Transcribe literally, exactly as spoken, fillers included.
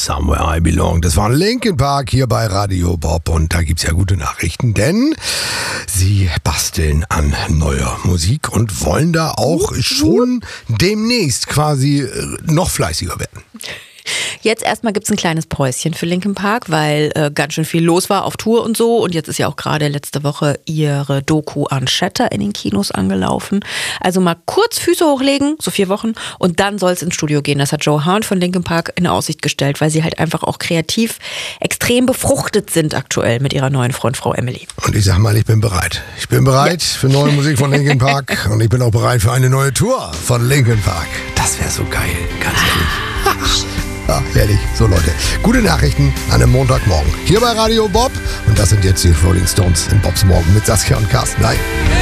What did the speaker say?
Somewhere I Belong. Das war Linkin Park hier bei Radio Bob und da gibt's ja gute Nachrichten, denn sie basteln an neuer Musik und wollen da auch schon demnächst quasi noch fleißiger werden. Jetzt erstmal gibt's ein kleines Päuschen für Linkin Park, weil äh, ganz schön viel los war auf Tour und so. Und jetzt ist ja auch gerade letzte Woche ihre Doku Unshatter in den Kinos angelaufen. Also mal kurz Füße hochlegen, so vier Wochen, und dann soll es ins Studio gehen. Das hat Joe Hahn von Linkin Park in Aussicht gestellt, weil sie halt einfach auch kreativ extrem befruchtet sind aktuell mit ihrer neuen Frontfrau Emily. Und ich sag mal, ich bin bereit. Ich bin bereit ja. für neue Musik von Linkin Park und ich bin auch bereit für eine neue Tour von Linkin Park. Das wäre so geil, ganz ehrlich. Ja, herrlich. So Leute, gute Nachrichten an einem Montagmorgen. Hier bei Radio Bob. Und das sind jetzt die Rolling Stones in Bobs Morgen mit Saskia und Carsten. Nein.